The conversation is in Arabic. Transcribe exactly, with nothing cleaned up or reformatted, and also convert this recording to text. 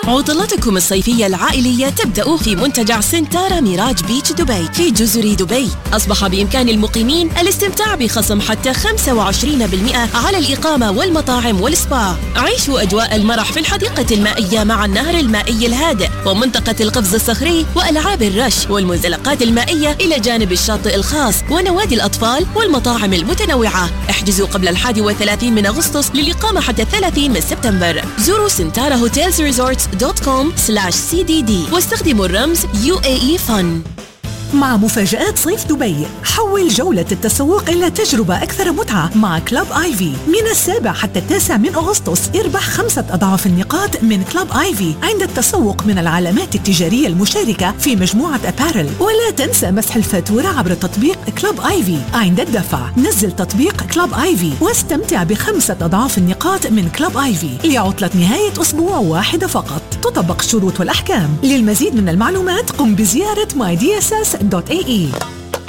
عطلاتكم الصيفية العائلية تبدأ في منتجع سنتارا ميراج بيتش دبي في جزر دبي. أصبح بإمكان المقيمين الاستمتاع بخصم حتى خمسة وعشرين بالمئة على الإقامة والمطاعم والسبا. عيشوا أجواء المرح في الحديقة المائية مع النهر المائي الهادئ ومنطقة القفز الصخري وألعاب الرش والمنزلقات المائية إلى جانب الشاطئ الخاص ونوادي الأطفال والمطاعم المتنوعة. احجزوا قبل الحادي والثلاثين من أغسطس للإقامة حتى الثلاثين من سبتمبر. زوروا سنتارا هوتيلز ريزورتس دوت كوم سلاش سي دي دي واستخدموا الرمز يو اي اي فن. مع مفاجآت صيف دبي، حول جولة التسوق إلى تجربة أكثر متعة مع كلوب آيفي. من السابع حتى التاسع من أغسطس اربح خمسة أضعاف النقاط من كلوب آيفي عند التسوق من العلامات التجارية المشاركة في مجموعة أبارل. ولا تنسى مسح الفاتورة عبر تطبيق كلوب آيفي عند الدفع. نزل تطبيق كلوب آيفي واستمتع بخمسة أضعاف النقاط من كلوب آيفي لعطلة نهاية أسبوع واحدة فقط. تطبق الشروط والأحكام. للمزيد من المعلومات قم بزيارة ماي دي إس إس دوت إيه إي.